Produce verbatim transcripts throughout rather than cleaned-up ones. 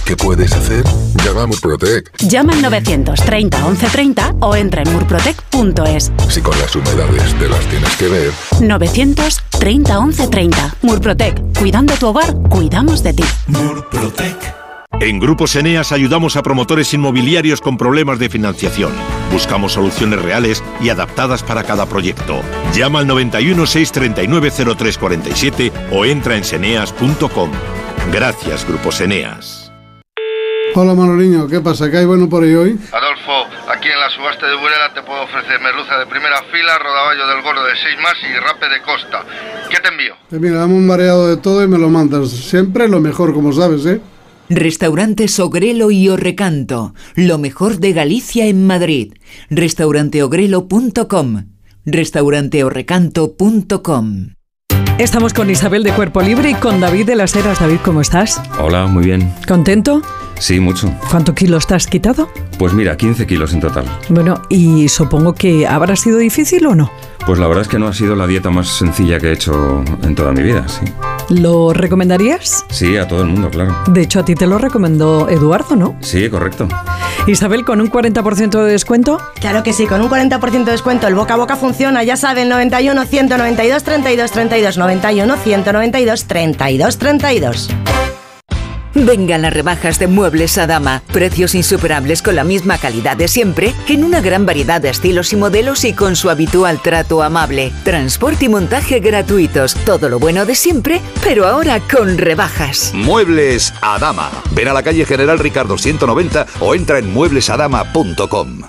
¿Qué puedes hacer? Llama a Murprotec. Llama al novecientos treinta once treinta o entra en murprotec punto es. Si con las humedades te las tienes que ver. novecientos treinta once treinta. Murprotec. Cuidando tu hogar, cuidamos de ti. Murprotec. En Grupos Eneas ayudamos a promotores inmobiliarios con problemas de financiación. Buscamos soluciones reales y adaptadas para cada proyecto. Llama al noventa y uno, seiscientos treinta y nueve, cero tres cuarenta y siete o entra en seneas punto com. Gracias, Grupos Eneas. Hola Manoliño, ¿qué pasa? ¿Qué hay bueno por ahí hoy? Adolfo, aquí en la subasta de Burela te puedo ofrecer merluza de primera fila, rodaballo del gordo de seis más y rape de costa. ¿Qué te envío? Pues mira, dame un variado de todo y me lo mandas. Siempre lo mejor, como sabes, ¿eh? Restaurantes Ogrelo y Orrecanto, lo mejor de Galicia en Madrid. restaurante ogrelo punto com, restaurante orrecanto punto com. Estamos con Isabel de Cuerpo Libre y con David de las Heras. David, ¿cómo estás? Hola, muy bien. ¿Contento? Sí, mucho. ¿Cuántos kilos te has quitado? Pues mira, quince kilos en total. Bueno, y supongo que habrá sido difícil o no. Pues la verdad es que no ha sido la dieta más sencilla que he hecho en toda mi vida, sí. ¿Lo recomendarías? Sí, a todo el mundo, claro. De hecho, a ti te lo recomendó Eduardo, ¿no? Sí, correcto. Isabel, ¿con un cuarenta por ciento de descuento? Claro que sí, con un cuarenta por ciento de descuento. El boca a boca funciona, ya saben, noventa y uno, ciento noventa y dos, treinta y dos, treinta y dos, noventa y uno, ciento noventa y dos, treinta y dos, treinta y dos. Vengan las rebajas de Muebles Adama. Precios insuperables con la misma calidad de siempre, en una gran variedad de estilos y modelos y con su habitual trato amable. Transporte y montaje gratuitos. Todo lo bueno de siempre, pero ahora con rebajas. Muebles Adama. Ven a la calle General Ricardo ciento noventa o entra en muebles adama punto com.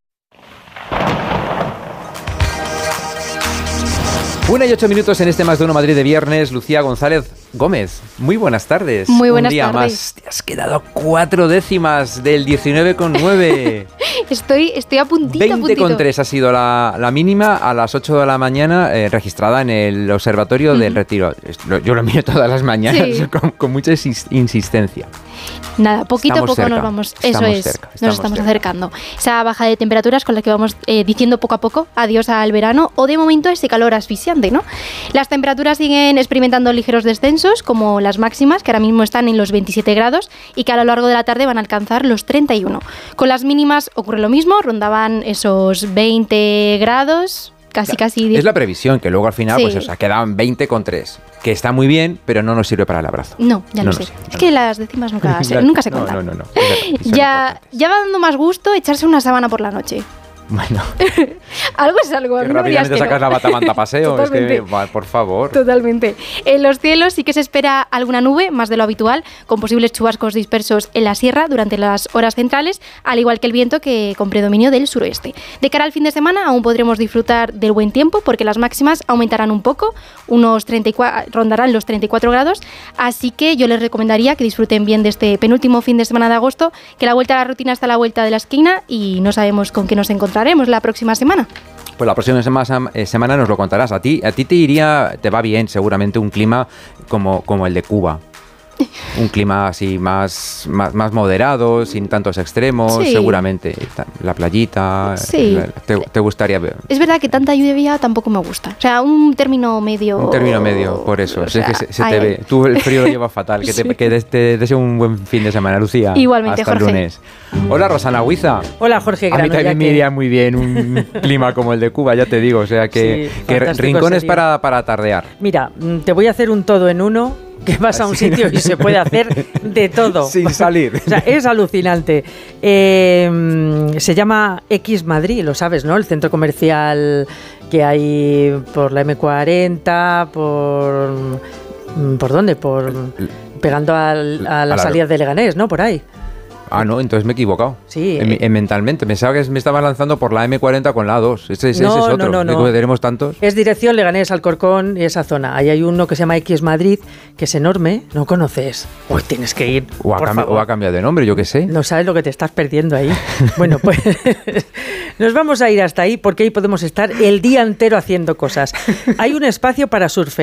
Una y ocho minutos en este Más de Uno Madrid de viernes. Lucía González Gómez, muy buenas tardes. Muy buenas Un día tardes. más. Te has quedado cuatro décimas del diecinueve coma nueve. Estoy, estoy a puntito, a veinte puntito. coma tres ha sido la, la mínima a las ocho de la mañana, eh, registrada en el Observatorio uh-huh. del Retiro. Esto, yo lo miro todas las mañanas, sí. con, con mucha insistencia. Nada, poquito estamos a poco cerca, nos vamos, eso estamos es, cerca, nos estamos estamos cerca. acercando. Esa baja de temperaturas con la que vamos eh, diciendo poco a poco adiós al verano o de momento ese calor asfixiante, ¿no? Las temperaturas siguen experimentando ligeros descensos, como las máximas, que ahora mismo están en los veintisiete grados y que a lo largo de la tarde van a alcanzar los treinta y uno. Con las mínimas ocurre lo mismo, rondaban esos veinte grados... Casi, casi. Es la previsión, que luego al final, sí. pues, o sea, quedan veinte coma tres, que está muy bien, pero no nos sirve para el abrazo. No, ya no lo sé. Sé. Es que las décimas nunca se, nunca se cuentan. No, no, no. no. Es ya, ya va dando más gusto echarse una sábana por la noche. Bueno. Algo es algo. A mí que no rápidamente que sacas no. la batamanta paseo. Es que, Totalmente. por favor. Totalmente. En los cielos sí que se espera alguna nube, más de lo habitual, con posibles chubascos dispersos en la sierra durante las horas centrales, al igual que el viento que con predominio del suroeste. De cara al fin de semana aún podremos disfrutar del buen tiempo porque las máximas aumentarán un poco, unos treinta y cuatro, rondarán los treinta y cuatro grados, así que yo les recomendaría que disfruten bien de este penúltimo fin de semana de agosto, que la vuelta a la rutina está a la vuelta de la esquina y no sabemos con qué nos encontraremos la próxima semana. Pues la próxima semana, eh, semana nos lo contarás. A ti, a ti te iría, te va bien seguramente un clima como, como el de Cuba. Un clima así más, más, más moderado, sin tantos extremos, sí. seguramente. La playita, sí. te, te gustaría ver. Es verdad que tanta lluvia tampoco me gusta. O sea, un término medio... Un término medio, por eso. O sea, es que se, se ay, te ay. ve. Tú el frío lo llevas fatal. Que te, sí. que te, te deseo un buen fin de semana, Lucía. Igualmente, Hasta Jorge. el lunes. Hola, Rosana Huiza. Hola, Jorge Grano. A mí también me que... iría muy bien un clima como el de Cuba, ya te digo. O sea, que, sí, que rincones sería. para, para tardear. Mira, te voy a hacer un todo en uno, que vas a un sitio y se puede hacer de todo. Sin salir. O sea, es alucinante. Eh, se llama X Madrid, lo sabes, ¿no? El centro comercial que hay por la eme cuarenta, por... ¿Por dónde? Por pegando al, a las salidas de Leganés, ¿no? Por ahí. Ah, no, entonces me he equivocado. Sí. En, en mentalmente. Pensaba que me estaba lanzando por la eme cuarenta con la A dos. Ese, ese, no, ese es otro. No, no, no. Tenemos tantos. Es dirección Leganés, Alcorcón y esa zona. Ahí hay uno que se llama X Madrid, que es enorme. ¿No conoces? Uy, tienes que ir. O ha, por cambi- favor. o ha cambiado de nombre, yo qué sé. No sabes lo que te estás perdiendo ahí. Bueno, pues nos vamos a ir hasta ahí porque ahí podemos estar el día entero haciendo cosas. Hay un espacio para surfear.